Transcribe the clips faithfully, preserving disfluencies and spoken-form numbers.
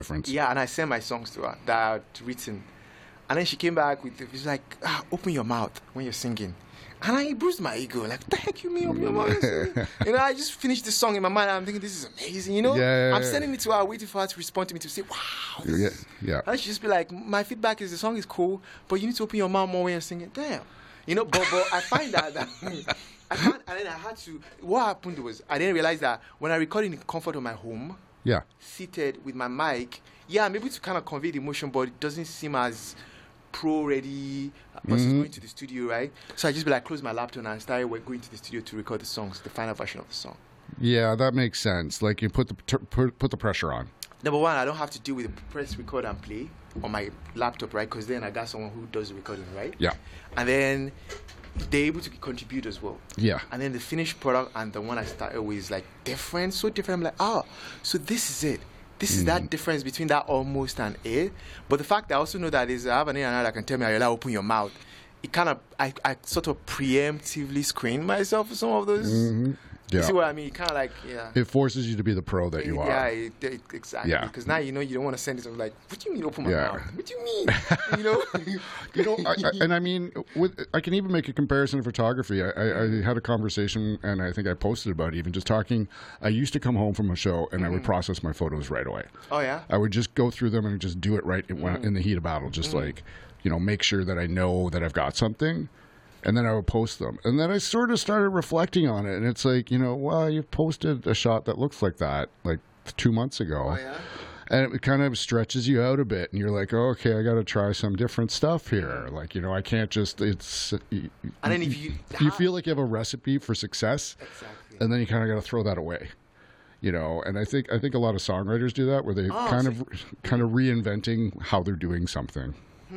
difference. Yeah, and I sent my songs to her that I'd written. And then she came back with, she's like, ah, open your mouth when you're singing. And I bruised my ego. Like, what the heck you mean open your mouth? You know, I just finished the song in my mind. I'm thinking, this is amazing, you know? Yeah, yeah, I'm yeah. sending it to her, waiting for her to respond to me to say, wow. Yeah, yeah. And she just be like, my feedback is the song is cool, but you need to open your mouth more when you're singing. Damn. You know, but, but I find that, that I find, and then I had to, what happened was, I didn't realize that when I record in the comfort of my home, Yeah. seated with my mic, yeah, I'm able to kind of convey the emotion, but it doesn't seem as pro ready versus Mhm. going to the studio, right? So I just be like, close my laptop and I started wa- going to the studio to record the songs, the final version of the song. Yeah, that makes sense. Like you put the t- put, put the pressure on. Number one, I don't have to deal with the press, record, and play on my laptop, right? Because then I got someone who does the recording, right? Yeah. And then they're able to contribute as well. Yeah. And then the finished product and the one I started with is like different, so different. I'm like, oh, so this is it. This is that difference between that almost and it. But the fact that I also know that is I have an A and R that can tell me, Ayola, open your mouth. It kind of, I, I sort of preemptively screen myself for some of those. Mm-hmm. Yeah. You see what I mean? Kind of like, yeah. It forces you to be the pro that you Yeah, are. it, it, exactly. Yeah. Because now you know you don't want to send it. I'm like, what do you mean open my Yeah. mouth? What do you mean? You know? You know, I, I, and I mean, with I can even make a comparison to photography. I, I, I had a conversation, and I think I posted about it, even just talking. I used to come home from a show, and I would process my photos right away. Oh, yeah? I would just go through them and just do it right in, when, in the heat of battle, just like, you know, make sure that I know that I've got something. And then I would post them. And then I sort of started reflecting on it. And it's like, you know, well, you posted a shot that looks like that, like two months ago. Oh, yeah? And it kind of stretches you out a bit. And you're like, oh, okay, I got to try some different stuff here. Like, you know, I can't just, it's, you, And then if you... you feel like you have a recipe for success. Exactly. And then you kind of got to throw that away. You know, and I think I think a lot of songwriters do that, where they Oh, kind so- of kind of reinventing how they're doing something.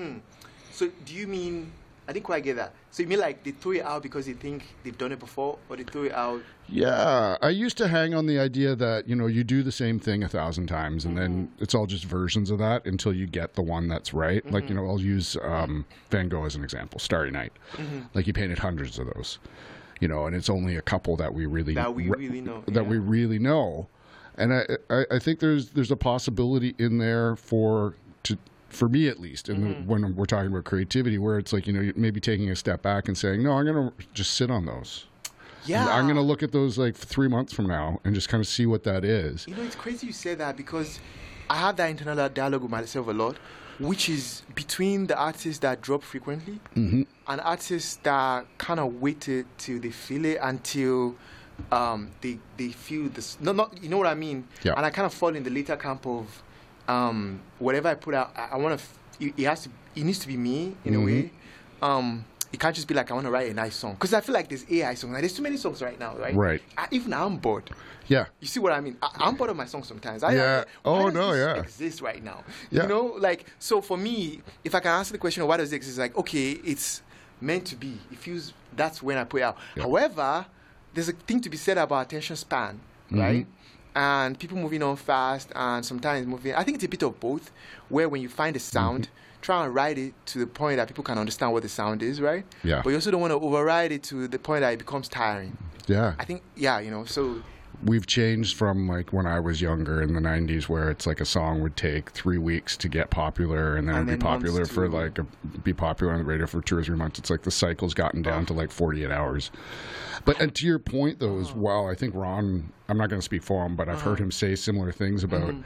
So do you mean... I didn't quite get that. So you mean like they throw it out because they think they've done it before? Or they throw it out... Yeah, I used to hang on the idea that, you know, you do the same thing a thousand times and then it's all just versions of that until you get the one that's right. Like, you know, I'll use um, Van Gogh as an example, Starry Night. Like he painted hundreds of those, you know, and it's only a couple that we really That we re- really know. that yeah. we really know. And I, I, I think there's there's a possibility in there for to for me at least, and Mm-hmm. when we're talking about creativity, where it's like, you know, maybe taking a step back and saying, no, I'm going to just sit on those. Yeah. I'm going to look at those like three months from now and just kind of see what that is. You know, it's crazy you say that because I have that internal dialogue with myself a lot, which is between the artists that drop frequently Mm-hmm. and artists that kind of waited till they feel it until um, they they feel this. No, not you know what I mean. Yeah. And I kind of fall in the later camp of um, whatever I put out. I, I want to. F- it, it has to. It needs to be me in Mhm. a way. Um, it can't just be like I want to write a nice song because I feel like there's A I songs. Like, there's too many songs right now, right? Right. I, even I'm bored. Yeah. You see what I mean? I, I'm bored of my songs sometimes. I, Yeah. I, why Oh, does no, this yeah. exist right now? Yeah. You know, like, so for me, if I can answer the question of why does it exist, it's like, okay, it's meant to be. It feels, that's when I put it out. Yeah. However, there's a thing to be said about attention span, right? And people moving on fast and sometimes moving, I think it's a bit of both, where when you find a sound, try and write it to the point that people can understand what the sound is, right? Yeah. But you also don't want to override it to the point that it becomes tiring. Yeah. I think, yeah, you know, so... We've changed from like when I was younger in the nineties, where it's like a song would take three weeks to get popular, and then And it'd be then months popular to- for like a, be popular on the radio for two or three months. It's like the cycle's gotten down to like forty-eight hours. But and to your point though, as well, I think Ron. I'm not going to speak for him, but I've heard him say similar things about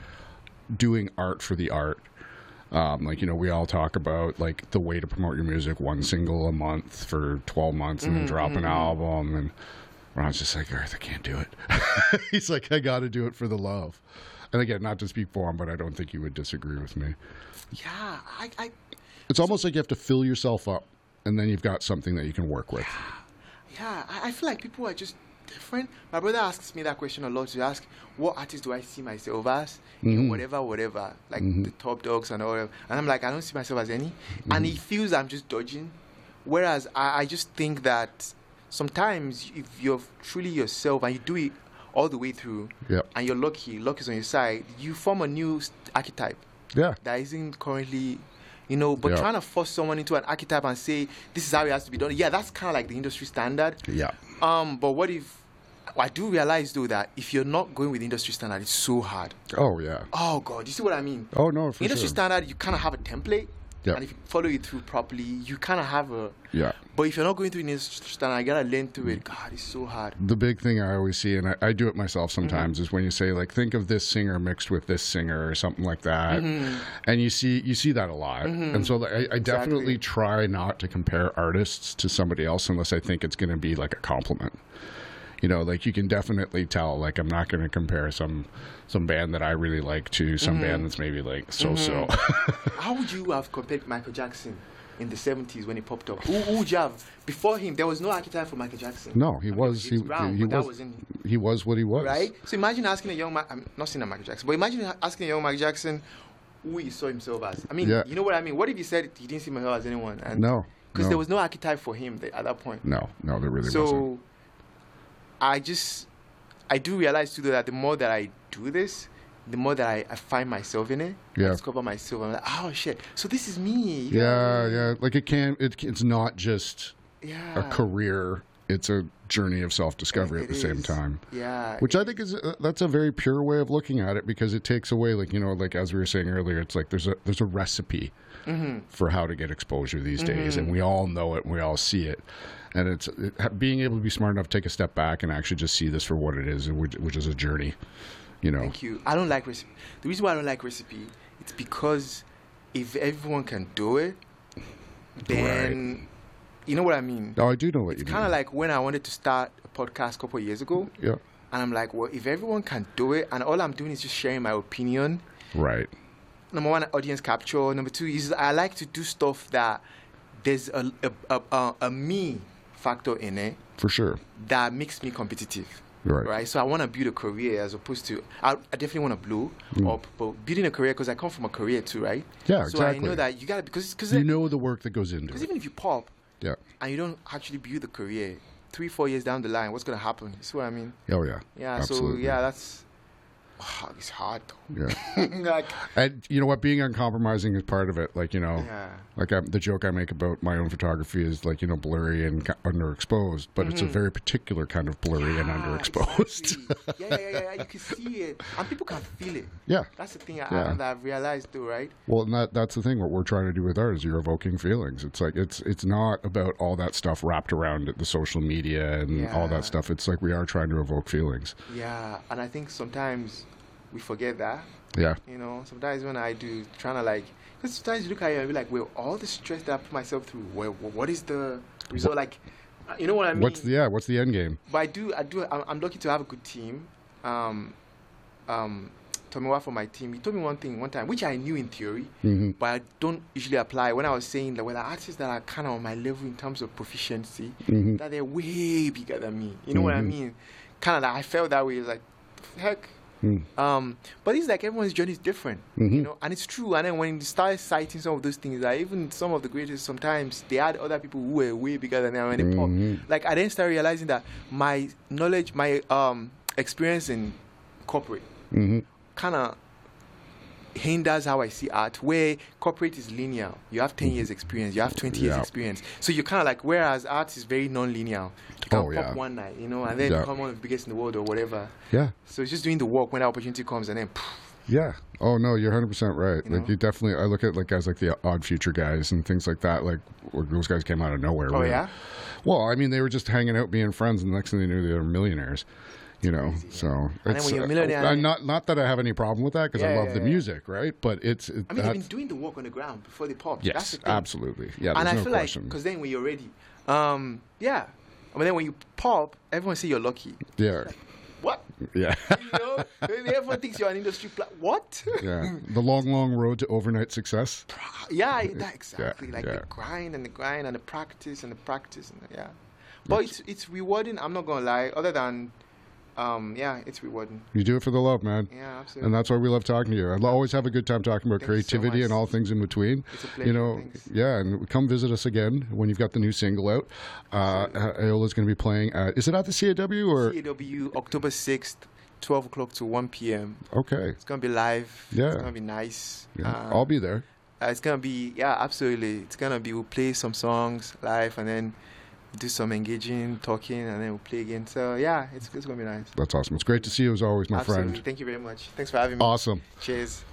doing art for the art. Um, like, you know, we all talk about like the way to promote your music: one single a month for twelve months, and then drop an album. And Ron's just like, Garth, I can't do it. He's like, I got to do it for the love. And again, not to speak for him, but I don't think you would disagree with me. Yeah, I, I It's almost like you have to fill yourself up, and then you've got something that you can work with. yeah, I, I feel like people are just different. My brother asks me that question a lot. To ask, what artist do I see myself as? You know, whatever, whatever, like the top dogs and all. And I'm like, I don't see myself as any. And he feels I'm just dodging. Whereas I, I just think that sometimes if you're truly yourself and you do it all the way through, Yep. and you're lucky, luck is on your side, you form a new st- archetype Yeah. that isn't currently, you know, but Yeah. trying to force someone into an archetype and say, this is how it has to be done. Yeah, that's kind of like the industry standard. Yeah. Um, but what if I do realize though that if you're not going with industry standard, it's so hard. Oh yeah. Oh God, you see what I mean? Oh no, for Industry sure. standard, you kind of have a template. Yeah. And if you follow it through properly, you kind of have a. Yeah. But if you're not going through industry standard, you gotta learn through it. God, it's so hard. The big thing I always see, and I, I do it myself sometimes, Mm-hmm. is when you say like, think of this singer mixed with this singer or something like that, Mm-hmm. and you see you see that a lot. And so like, I, I definitely Exactly. try not to compare artists to somebody else unless I think it's going to be like a compliment. You know, like you can definitely tell. Like I'm not going to compare some some band that I really like to some Mm-hmm. band that's maybe like so so. How would you have compared Michael Jackson in the seventies when he popped up? Who, who would you have? Before him, there was no archetype for Michael Jackson. No, he I mean, was he, James Brown, he but that was was in, he was what he was. right? So imagine asking a young man, I'm not saying a Michael Jackson, but imagine asking a young Michael Jackson who he saw himself as. I mean, Yeah. you know what I mean? What if he said he didn't see himself as anyone? And No, Because no. there was no archetype for him th- at that point. No, no, there really so wasn't. I just, I do realize too that the more that I do this, the more that I, I find myself in it, I Yeah. discover myself. I'm like, oh shit, so this is me. Yeah, yeah. Like it can. It, it's not just Yeah. a career. It's a journey of self-discovery It at the same is. time. Yeah. Which I think is uh, that's a very pure way of looking at it because it takes away, like you know, like as we were saying earlier, it's like there's a there's a recipe Mm-hmm. for how to get exposure these days, and we all know it, and we all see it, and it's it, ha- being able to be smart enough to take a step back and actually just see this for what it is, and which, which is a journey. You know. Thank you. I don't like recipe. The reason why I don't like recipe, it's because if everyone can do it, then you know what I mean. Oh, I do know what It's you mean. kind of like when I wanted to start a podcast a couple of years ago, Yeah. and I'm like, well, if everyone can do it, and all I'm doing is just sharing my opinion. Right. Number one, audience capture. Number two is I like to do stuff that there's a a, a, a, a me factor in it For sure. that makes me competitive. Right. Right. So I want to build a career as opposed to I, I definitely want to blow up, but building a career because I come from a career too, right? Mm. Yeah, So I exactly. know that you got to because because You know the work that goes into because it. even if you pop Yeah. and you don't actually build a career, three four years down the line, what's gonna happen? You see what I mean? Oh yeah. Yeah. Absolutely. So yeah, that's oh, it's hard though. Yeah. like, And you know what? Being uncompromising is part of it. Like you know, yeah. like um, the joke I make about my own photography is like you know blurry and ca- underexposed, but it's a very particular kind of blurry and Ah, underexposed. exactly. yeah, yeah, yeah, yeah. You can see it, and people can feel it. Yeah. That's the thing I, Yeah. I, that I've realized too, right? Well, and that that's the thing. What we're trying to do with ours, you're evoking feelings. It's like it's it's not about all that stuff wrapped around it, the social media and all Yeah. that stuff. It's like we are trying to evoke feelings. Yeah, and I think sometimes we forget that. Yeah. You know, sometimes when I do, trying to like, because sometimes you look at it and be like, well, all the stress that I put myself through, well, what is the result? Like, uh, you know what I mean? What's the yeah? What's the end game? But I do, I do, I'm, I'm lucky to have a good team. Um, um, Tomiwa for my team, he told me one thing one time, which I knew in theory, Mhm. but I don't usually apply. When I was saying that, well, the artists that are kind of on my level in terms of proficiency, Mhm. that they're way bigger than me. You know what I Mhm. mean? Kind of, I felt that way. It's like, heck. Mm. Um, but it's like everyone's journey is different, Mhm. you know, and it's true. And then when you start citing some of those things, like even some of the greatest, sometimes they had other people who were way bigger than them when they Mhm. pop. Like I then started realizing that my knowledge, my um experience in corporate, Mhm. kind of hinders how I see art. Where corporate is linear, you have ten years experience, you have twenty years Yeah. experience, so you're kind of like. Whereas art is very non-linear. You can Oh, pop yeah. one night, you know, and then Yeah. become one of the biggest in the world or whatever. Yeah. So it's just doing the work when the opportunity comes, and then. Yeah. Oh no, you're one hundred percent right. You like know? you definitely. I look at like guys like the Odd Future guys and things like that. Like where those guys came out of nowhere. Oh really. yeah. Well, I mean, they were just hanging out, being friends, and the next thing they knew, they were millionaires. You know, so And then it's when you're a uh, millionaire- uh, not not that I have any problem with that because I Yeah, love yeah, the yeah. music, right? But it's it, I mean, they've been that's, doing the work on the ground before they pop. That's yes, the thing. absolutely, yeah. And There's I no feel question. like, because then when you're ready, um, yeah. I mean, then when you pop, everyone say you're lucky. yeah, What? yeah, You know, everyone thinks you're an industry. Pla- what? yeah. The long, long road to overnight success. Yeah, that exactly. like yeah. the grind and the grind and the practice and the practice and the, yeah. But it's it's rewarding. I'm not gonna lie. Other than, um, yeah, it's rewarding. You do it for the love, man. Yeah, absolutely. And that's why we love talking to you. I always have a good time talking about Thank you so creativity much. and all things in between. It's a pleasure. You know, Thanks. yeah, and come visit us again when you've got the new single out. Uh, Iola's going to be playing at, is it at the C A W or? C A W October sixth, twelve o'clock to one p.m. Okay. It's gonna be live. Yeah. It's gonna be nice. Yeah, Uh, I'll be there. Uh, it's gonna be yeah, absolutely. It's gonna be we'll play some songs live, and then do some engaging, talking, and then we'll play again. So yeah, it's, it's gonna be nice. That's awesome. It's great to see you as always, my Absolutely. friend. Thank you very much. Thanks for having me. Awesome. Cheers.